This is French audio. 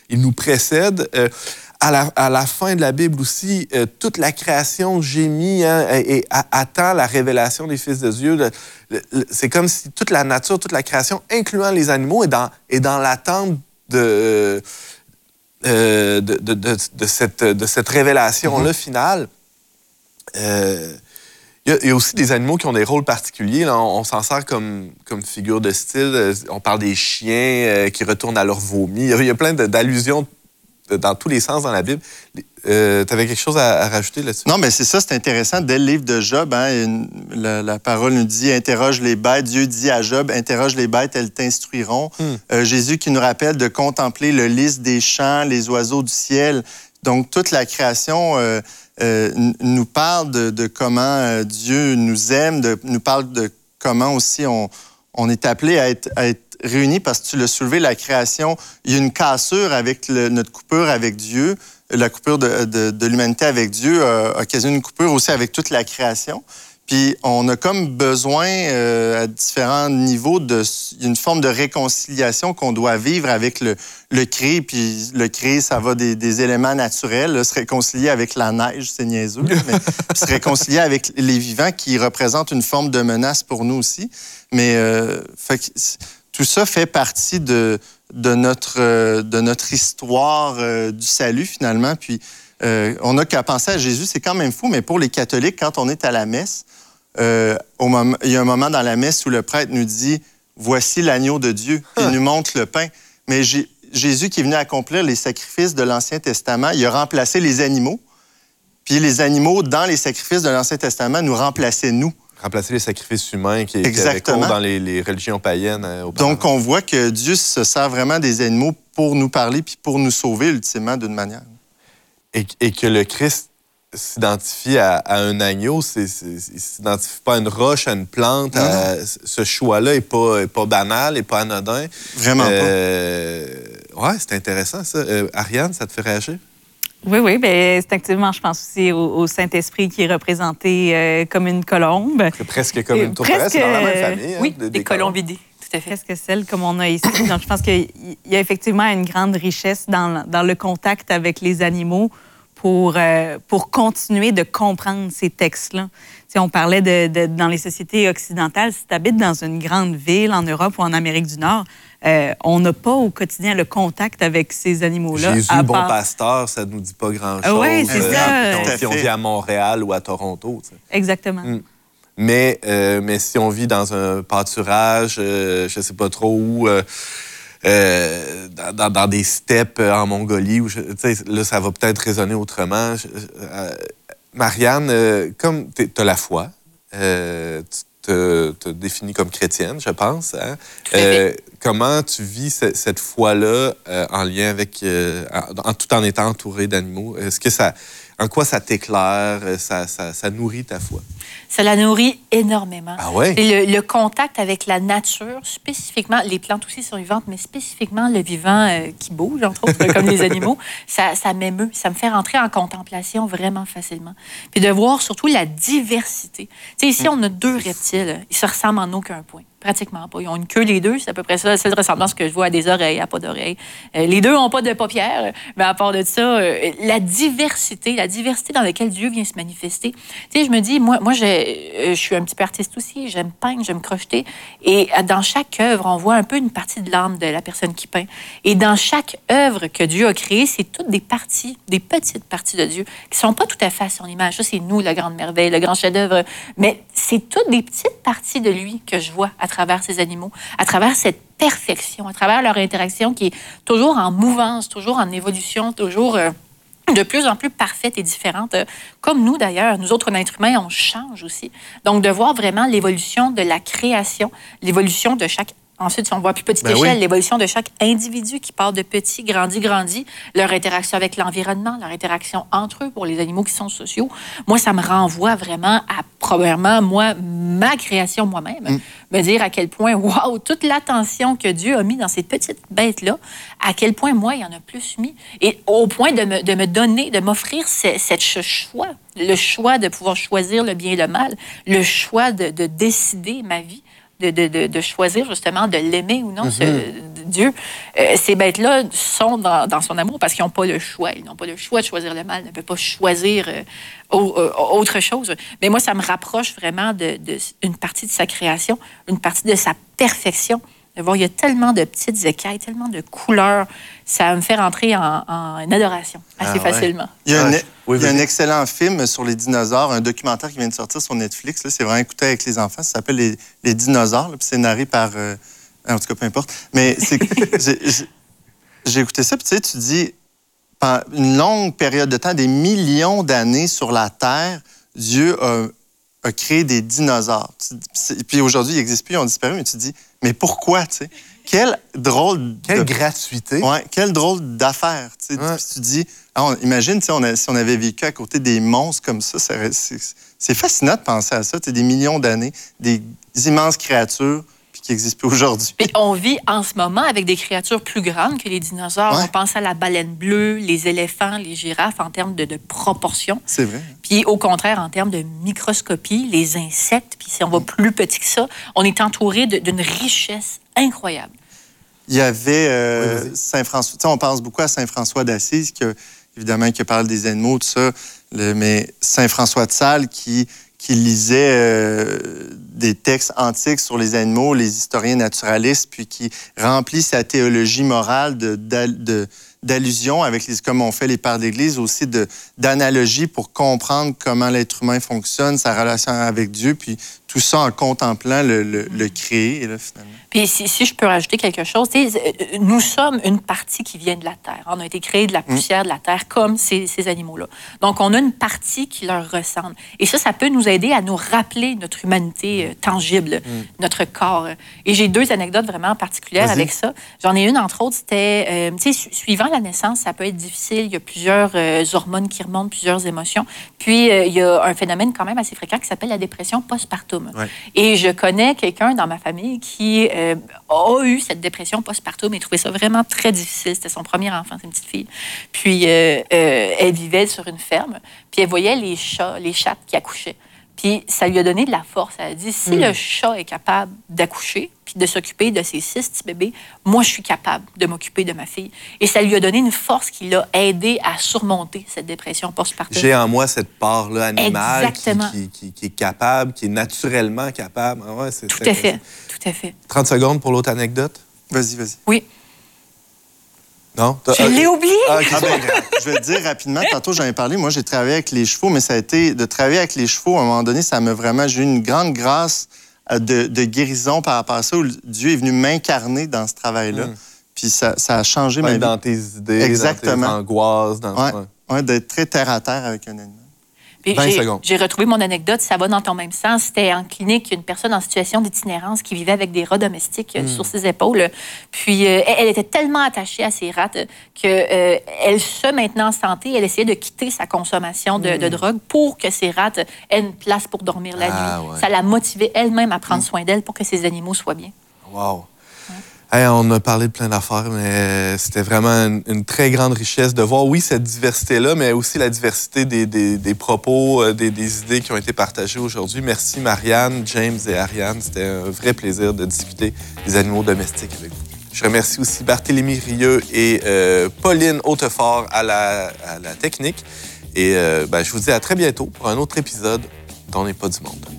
il nous précède. À la fin de la Bible aussi, toute la création gémit et attend la révélation des fils de Dieu. C'est comme si toute la nature, toute la création, incluant les animaux, est dans l'attente de cette révélation-là finale. Il y a aussi des animaux qui ont des rôles particuliers. Là, on s'en sert comme figure de style. On parle des chiens qui retournent à leur vomi. Il y a plein d'allusions dans tous les sens dans la Bible. Tu avais quelque chose à rajouter là-dessus? Non, mais c'est ça, c'est intéressant. Dès le livre de Job, la parole nous dit « Interroge les bêtes ». Dieu dit à Job « Interroge les bêtes, elles t'instruiront ». Jésus qui nous rappelle de contempler le lys des champs, les oiseaux du ciel. Donc, toute la création nous parle de comment Dieu nous aime, nous parle de comment aussi on est appelé à être réunis, parce que tu l'as soulevé, la création, il y a une cassure avec notre coupure avec Dieu. La coupure de l'humanité avec Dieu a occasionné une coupure aussi avec toute la création. Puis on a comme besoin, à différents niveaux, d'une forme de réconciliation qu'on doit vivre avec le créé. Puis le créé, ça va des éléments naturels. Là, se réconcilier avec la neige, c'est niaiseux. Mais se réconcilier avec les vivants qui représentent une forme de menace pour nous aussi. Mais tout ça fait partie de notre histoire du salut, finalement. Puis on n'a qu'à penser à Jésus. C'est quand même fou, mais pour les catholiques, quand on est à la messe, il y a un moment dans la messe où le prêtre nous dit « Voici l'agneau de Dieu ». Il nous montre le pain. Mais Jésus qui est venu accomplir les sacrifices de l'Ancien Testament, il a remplacé les animaux. Puis les animaux, dans les sacrifices de l'Ancien Testament, nous remplaçaient nous. Remplacer les sacrifices humains qui avaient cours dans les religions païennes. Donc, on voit que Dieu se sert vraiment des animaux pour nous parler puis pour nous sauver, ultimement, d'une manière. Et que le Christ s'identifie à un agneau, il ne s'identifie pas à une roche, à une plante. Ce choix-là n'est pas banal, n'est pas anodin. Vraiment pas. Oui, c'est intéressant, ça. Ariane, ça te fait réagir? Oui, bien, instinctivement, je pense aussi au Saint-Esprit qui est représenté comme une colombe. C'est presque comme une tourterelle, c'est dans la même famille. Oui, des colombidés, tout à fait. Presque celle comme on a ici. Donc, je pense qu'il y a effectivement une grande richesse dans le contact avec les animaux pour continuer de comprendre ces textes-là. Tu sais, on parlait dans les sociétés occidentales, si tu habites dans une grande ville en Europe ou en Amérique du Nord, on n'a pas au quotidien le contact avec ces animaux-là. Jésus, bon pasteur, ça ne nous dit pas grand-chose. Oui, c'est ça. Si on vit à Montréal ou à Toronto. Tu sais. Exactement. Mais si on vit dans un pâturage, je ne sais pas trop où, dans des steppes en Mongolie, là, ça va peut-être résonner autrement. Marianne, comme tu as la foi, tu te définis comme chrétienne, je pense. Hein? Comment tu vis cette foi-là en lien avec, tout en étant entouré d'animaux? Est-ce que en quoi ça t'éclaire, ça nourrit ta foi? Ça la nourrit énormément. Ah ouais? Et le contact avec la nature, spécifiquement, les plantes aussi sont vivantes, mais spécifiquement le vivant qui bouge, entre autres, comme les animaux, ça m'émeut. Ça me fait rentrer en contemplation vraiment facilement. Puis de voir surtout la diversité. Tu sais, ici, on a 2 reptiles. Ils se ressemblent en aucun point. Pratiquement pas. Ils ont une queue, les 2. C'est à peu près ça, la seule ressemblance que je vois à des oreilles, à pas d'oreilles. Les 2 n'ont pas de paupières, mais à part de ça, la diversité dans laquelle Dieu vient se manifester. Tu sais, je me dis, moi je suis un petit peu artiste aussi. J'aime peindre, j'aime crocheter. Et dans chaque œuvre, on voit un peu une partie de l'âme de la personne qui peint. Et dans chaque œuvre que Dieu a créée, c'est toutes des parties, des petites parties de Dieu, qui sont pas tout à fait à son image. Ça, c'est nous, la grande merveille, le grand chef-d'œuvre. Mais c'est toutes des petites parties de lui que je vois à travers ces animaux, à travers cette perfection, à travers leur interaction qui est toujours en mouvance, toujours en évolution, toujours de plus en plus parfaite et différente. Comme nous, d'ailleurs, nous autres, êtres humains, on change aussi. Donc, de voir vraiment l'évolution de la création, l'évolution de chaque... Ensuite, si on voit à plus petite échelle, l'évolution de chaque individu qui part de petit, grandit, leur interaction avec l'environnement, leur interaction entre eux pour les animaux qui sont sociaux. Moi, ça me renvoie vraiment à, premièrement, ma création moi-même. Me dire à quel point, wow, toute l'attention que Dieu a mis dans ces petites bêtes-là, à quel point, moi, il y en a plus mis. Et au point de me donner, de m'offrir ce choix, le choix de pouvoir choisir le bien et le mal, le choix de décider ma vie de choisir justement de l'aimer ou non, Dieu. Ces bêtes-là sont dans son amour parce qu'ils n'ont pas le choix. Ils n'ont pas le choix de choisir le mal, ils ne peuvent pas choisir autre chose. Mais moi, ça me rapproche vraiment d'une partie de sa création, une partie de sa perfection. Il y a tellement de petites écailles, tellement de couleurs. Ça me fait rentrer en adoration assez facilement. Il y a un excellent film sur les dinosaures, un documentaire qui vient de sortir sur Netflix. Là, c'est vraiment écouté avec les enfants. Ça s'appelle Les dinosaures. Là, puis c'est narré par... en tout cas, peu importe. Mais j'ai écouté ça, puis tu sais, tu dis, pendant une longue période de temps, des millions d'années sur la Terre, Dieu a créé des dinosaures. Puis aujourd'hui, ils n'existent plus, ils ont disparu, mais tu te dis, mais pourquoi, tu sais? Quelle gratuité. Ouais, quelle drôle d'affaire. Tu sais. Tu te dis, imagine, si on avait vécu à côté des monstres comme ça, c'est fascinant de penser à ça. Tu sais, des millions d'années, des immenses créatures qui n'existent plus aujourd'hui. Et on vit en ce moment avec des créatures plus grandes que les dinosaures. Ouais. On pense à la baleine bleue, les éléphants, les girafes en termes de proportions. C'est vrai. Puis au contraire, en termes de microscopie, les insectes, puis si on va plus petit que ça, on est entouré d'une richesse incroyable. Il y avait Saint-François. Tu sais, on pense beaucoup à Saint-François d'Assise, évidemment, qui parle des animaux, tout ça. Mais Saint-François de Sales qui lisait des textes antiques sur les animaux, les historiens naturalistes, puis qui remplit sa théologie morale d'allusions avec comme on fait les pères d'Église, aussi d'analogies pour comprendre comment l'être humain fonctionne, sa relation avec Dieu, puis tout ça en contemplant le créé, là, finalement. Puis si je peux rajouter quelque chose, nous sommes une partie qui vient de la Terre. On a été créés de la poussière de la Terre, comme ces animaux-là. Donc, on a une partie qui leur ressemble. Et ça peut nous aider à nous rappeler notre humanité tangible, notre corps. Et j'ai 2 anecdotes vraiment particulières avec ça. J'en ai une, entre autres, c'était, suivant la naissance, ça peut être difficile. Il y a plusieurs hormones qui remontent, plusieurs émotions. Puis, il y a un phénomène quand même assez fréquent qui s'appelle la dépression postpartum. Ouais. Et je connais quelqu'un dans ma famille qui a eu cette dépression postpartum et trouvait ça vraiment très difficile. C'était son premier enfant, c'est une petite fille. Puis, elle vivait sur une ferme, puis elle voyait les chattes qui accouchaient. Puis, ça lui a donné de la force. Elle a dit, si le chat est capable d'accoucher, puis de s'occuper de ses 6 petits bébés, moi, je suis capable de m'occuper de ma fille. Et ça lui a donné une force qui l'a aidé à surmonter cette dépression postpartum. J'ai en moi cette part-là animale qui est capable, qui est naturellement capable. Ah ouais, tout à fait. 30 secondes pour l'autre anecdote? Vas-y. Oui. Non? Je l'ai oublié! Je vais te dire rapidement, tantôt j'en ai parlé, moi j'ai travaillé avec les chevaux, mais ça a été de travailler avec les chevaux, à un moment donné, ça m'a vraiment... J'ai eu une grande grâce de guérison par rapport à ça, où Dieu est venu m'incarner dans ce travail-là. Puis ça a changé ma vie. Dans tes idées, exactement. Dans tes angoisses. Oui, d'être très terre-à-terre avec un animal. 20 secondes. J'ai retrouvé mon anecdote, ça va dans ton même sens. C'était en clinique, une personne en situation d'itinérance qui vivait avec des rats domestiques sur ses épaules. Puis, elle était tellement attachée à ses rats qu'elle se maintenait en santé. Elle essayait de quitter sa consommation de drogue pour que ses rats aient une place pour dormir la nuit. Ouais. Ça la motivait elle-même à prendre soin d'elle pour que ses animaux soient bien. Wow! Hey, on a parlé de plein d'affaires, mais c'était vraiment une très grande richesse de voir, oui, cette diversité-là, mais aussi la diversité des propos, des idées qui ont été partagées aujourd'hui. Merci Marianne, James et Ariane. C'était un vrai plaisir de discuter des animaux domestiques avec vous. Je remercie aussi Barthélémy Rieu et Pauline Hautefort à la technique. Et je vous dis à très bientôt pour un autre épisode d'On n'est pas du monde.